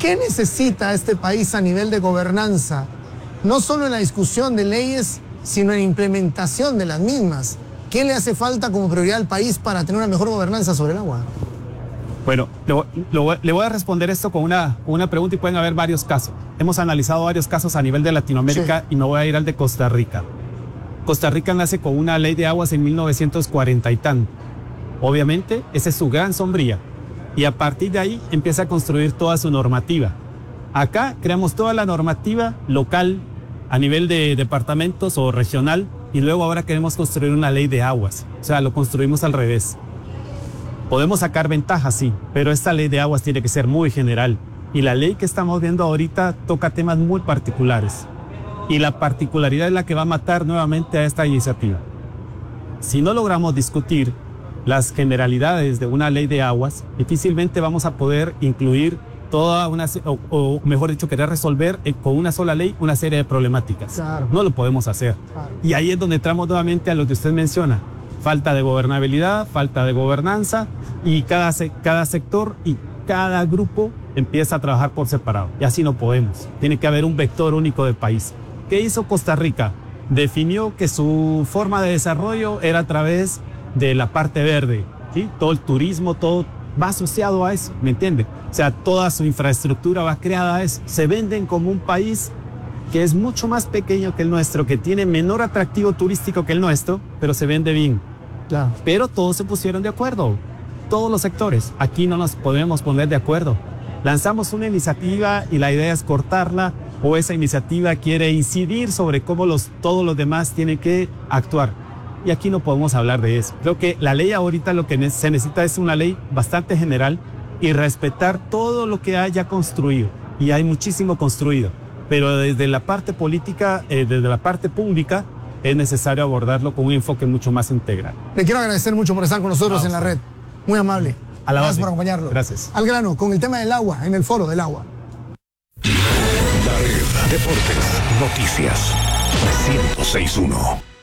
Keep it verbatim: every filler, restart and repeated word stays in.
¿Qué necesita este país a nivel de gobernanza? No solo en la discusión de leyes, sino en la implementación de las mismas. ¿Qué le hace falta como prioridad al país para tener una mejor gobernanza sobre el agua? Bueno, lo, lo, le voy a responder esto con una, una pregunta y pueden haber varios casos. Hemos analizado varios casos a nivel de Latinoamérica, sí, y me voy a ir al de Costa Rica. Costa Rica nace con una ley de aguas en mil novecientos cuarenta y tanto. Obviamente, esa es su gran sombría. Y a partir de ahí empieza a construir toda su normativa. Acá creamos toda la normativa local a nivel de departamentos o regional y luego ahora queremos construir una ley de aguas. O sea, lo construimos al revés. Podemos sacar ventajas, sí, pero esta ley de aguas tiene que ser muy general. Y la ley que estamos viendo ahorita toca temas muy particulares. Y la particularidad es la que va a matar nuevamente a esta iniciativa. Si no logramos discutir las generalidades de una ley de aguas, difícilmente vamos a poder incluir toda una, o, o mejor dicho, querer resolver eh, con una sola ley una serie de problemáticas. Claro. No lo podemos hacer. Claro. Y ahí es donde entramos nuevamente a lo que usted menciona. Falta de gobernabilidad, falta de gobernanza, y cada, cada sector y cada grupo empieza a trabajar por separado. Y así no podemos. Tiene que haber un vector único de país. ¿Qué hizo Costa Rica? Definió que su forma de desarrollo era a través de la parte verde, ¿sí? Todo el turismo, todo va asociado a eso, ¿me entiende? O sea, toda su infraestructura va creada a eso. Se venden como un país que es mucho más pequeño que el nuestro, que tiene menor atractivo turístico que el nuestro, pero se vende bien. Claro. Pero todos se pusieron de acuerdo, todos los sectores. Aquí no nos podemos poner de acuerdo. Lanzamos una iniciativa y la idea es cortarla, o esa iniciativa quiere incidir sobre cómo los, todos los demás tienen que actuar. Y aquí no podemos hablar de eso. Creo que la ley ahorita lo que se necesita es una ley bastante general y respetar todo lo que haya construido. Y hay muchísimo construido. Pero desde la parte política, eh, desde la parte pública, es necesario abordarlo con un enfoque mucho más integral. Le quiero agradecer mucho por estar con nosotros en la red. Muy amable. A la Gracias base. por acompañarlo. Gracias. Al grano, con el tema del agua, en el foro del agua. La red, deportes, noticias, ciento seis punto uno.